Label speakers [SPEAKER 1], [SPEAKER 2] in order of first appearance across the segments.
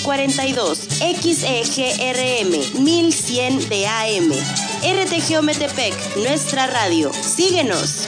[SPEAKER 1] 1442, XEGRM 1100 de AM. RTG Metepec, nuestra radio. Síguenos.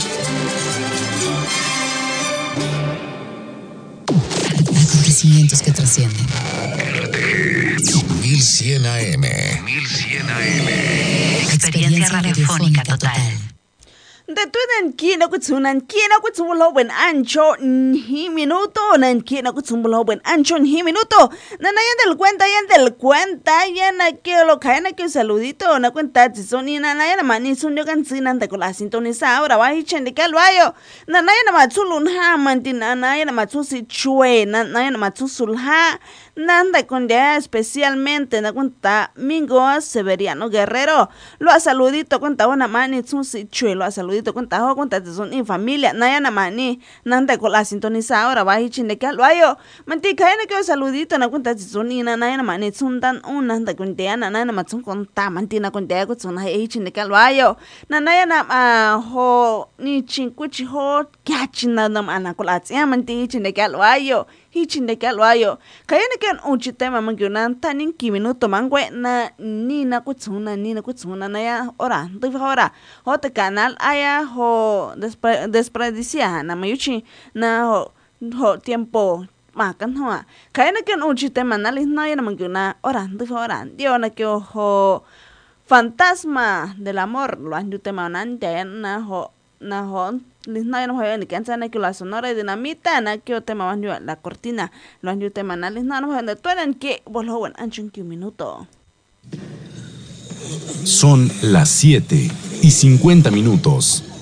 [SPEAKER 2] Acontecimientos que trascienden.
[SPEAKER 3] RTG 1100 AM. 1100 AM.
[SPEAKER 2] Experiencia radiofónica total.
[SPEAKER 4] De tunan kina kutsunan kina kutsumbulo buen ancho hi minuto nan kina kutsumbulo buen ancho hi minuto nana yan del cuenta yana que lo caena que saludito na cuenta tsoni nana yana mani sunyo kan sinan de kola sintoniza ahora va hi chende kalwayo nana yana matsulun ha mantina nana yana matsusi chue nana yana matsusulha nanda con día especialmente na cuenta Mingo Severiano Guerrero lo a saludito cuenta una mani tsusi chue lo a saludito cuenta ho cuenta son y familia na yana mani nanda con la sintoniza ahora va hi chinde que alwayo mantica yana que saludito na cuenta son y na yana mani tsundan un nanda con día na yana matsun conta mantina con día con son hi chinde que alwayo na yana ho ni chinkuchi ho kachina na mana con la tia manti chinde que alwayo hichinde que alwayo kayene ken uchitema mangyunan tanin kiminuto mangwe na nina kutsuna na ya ora ndifa ora hote canal aya ho desperdicia na mayuchi na ho tiempo makan hoa kayene ken uchitema na lisna ya mangyuna ora ndifa ora dio na que ho fantasma del amor lo anjutema nante na ho lisna no juega ni cansa na que la sonora dinamita na que tema van la cortina lo han tema na lisna no juega tuenen que voló en ancho un minuto.
[SPEAKER 5] Son las 7:50.